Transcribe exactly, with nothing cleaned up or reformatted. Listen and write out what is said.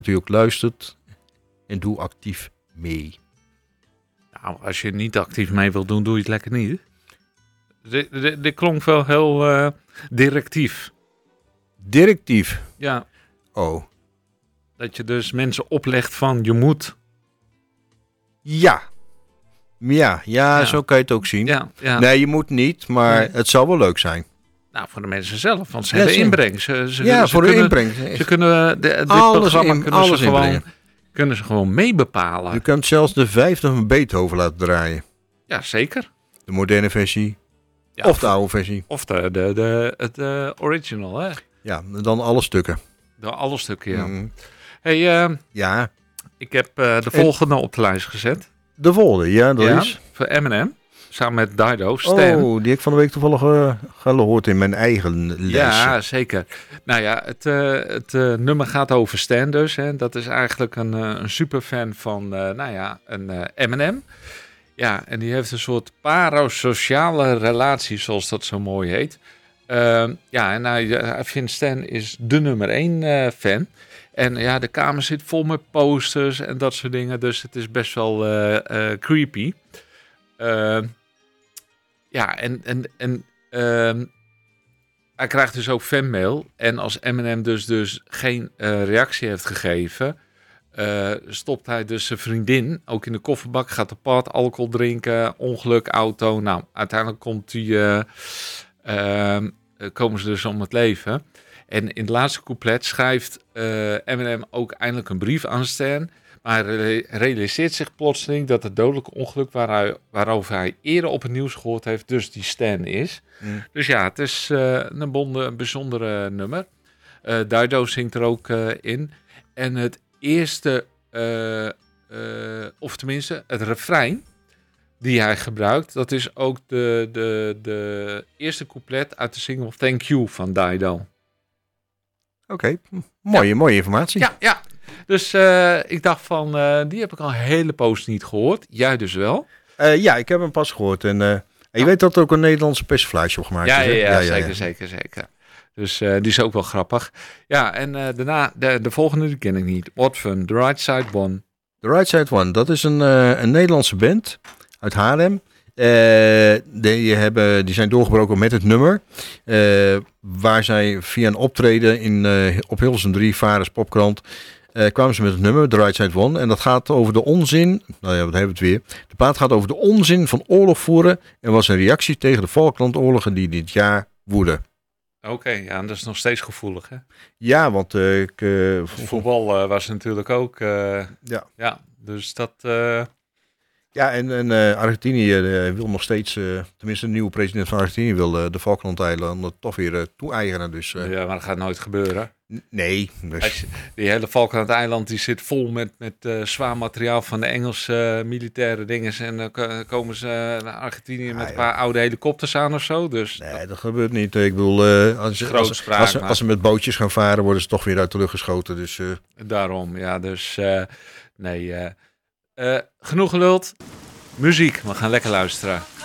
u ook luistert en doe actief mee. Nou, als je niet actief mee wilt doen, doe je het lekker niet. Dit, dit, dit klonk wel heel uh, directief. Directief? Ja. Oh. Dat je dus mensen oplegt van je moet. Ja. Ja, ja, ja. Zo kan je het ook zien. Ja, ja. Nee, je moet niet, maar nee. Het zou wel leuk zijn. Nou, voor de mensen zelf, want ze ja, hebben ze, inbreng. Ze, ze, ja, ze voor kunnen, de inbreng. Ze kunnen de, dit alles programma in, kunnen, alles ze gewoon, kunnen ze gewoon meebepalen. Je kunt zelfs de vijfde van Beethoven laten draaien. Ja, zeker. De moderne versie. Ja, of de oude versie. Of de, de, de, het uh, original, hè? Ja, dan alle stukken. De alle stukken, ja. Mm. Hey, uh, ja. Ik heb uh, de volgende en... op de lijst gezet. De volgende, ja, dat ja, is... Voor Eminem. Samen met Dido, Stan. Oh, die heb ik van de week toevallig uh, gehoord in mijn eigen lijstje. Ja, zeker. Nou ja, het, uh, het uh, nummer gaat over Stan dus. Hè. Dat is eigenlijk een, uh, een superfan van, uh, nou ja, een uh, Eminem. Ja, en die heeft een soort parasociale relatie, zoals dat zo mooi heet. Uh, ja, en hij, hij vindt Stan is de nummer één uh, fan. En ja, de kamer zit vol met posters en dat soort dingen. Dus het is best wel uh, uh, creepy. Uh, ja, en, en, en uh, hij krijgt dus ook fanmail. En als Eminem dus, dus geen uh, reactie heeft gegeven... Uh, stopt hij dus zijn vriendin ook in de kofferbak, gaat op pad, alcohol drinken, ongeluk, auto. Nou, uiteindelijk komt die, uh, uh, komen ze dus om het leven. En in het laatste couplet schrijft uh, Eminem ook eindelijk een brief aan Stan. Maar hij realiseert zich plotseling dat het dodelijke ongeluk waar hij, waarover hij eerder op het nieuws gehoord heeft, dus die Stan is. Mm. Dus ja, het is uh, een, bonde, een bijzondere nummer. Uh, Dido zingt er ook uh, in. En het eerste, uh, uh, of tenminste het refrein die hij gebruikt, dat is ook de, de, de eerste couplet uit de single Thank You van Dido. Oké, okay. mooie, ja. mooie informatie. Ja, ja. Dus uh, ik dacht van, uh, die heb ik al een hele poos niet gehoord. Jij dus wel? Uh, ja, ik heb hem pas gehoord. En, uh, en je oh. weet dat er ook een Nederlandse persiflage op gemaakt ja, is. Ja, ja, ja, ja, zeker, ja. zeker, zeker. Dus uh, die is ook wel grappig. Ja, en uh, daarna, de, de volgende die ken ik niet. What Fun, The Right Side One. The Right Side One, dat is een, uh, een Nederlandse band uit Haarlem. Uh, die, hebben, die zijn doorgebroken met het nummer. Uh, waar zij via een optreden in, uh, op Hilversum drie, Varens Popkrant... Uh, kwamen ze met het nummer, The Right Side One. En dat gaat over de onzin... Nou ja, wat hebben we het weer? De plaat gaat over de onzin van oorlog voeren... en was een reactie tegen de Falklandoorlogen die dit jaar woeden. Oké, okay, ja, dat is nog steeds gevoelig, hè? Ja, want... Uh, ik, uh, voetbal uh, was natuurlijk ook... Uh, ja. ja, dus dat... Uh... Ja, en, en uh, Argentinië uh, wil nog steeds... Uh, tenminste, de nieuwe president van Argentinië wil uh, de Falklandeilanden toch weer uh, toe-eigenen. Dus, uh, ja, maar dat gaat nooit gebeuren. N- nee. Dus... Die hele Falklandeiland die zit vol met, met uh, zwaar materiaal van de Engelse uh, militaire dingen. En dan uh, komen ze uh, naar Argentinië ja, met een paar ja. oude helikopters aan of zo. Dus nee, dat, dat gebeurt niet. Ik bedoel, uh, als, als, als, als, als ze met bootjes gaan varen, worden ze toch weer uit de lucht geschoten. Dus, uh... Daarom, ja. Dus uh, nee, uh, uh, genoeg geluld. Muziek, we gaan lekker luisteren.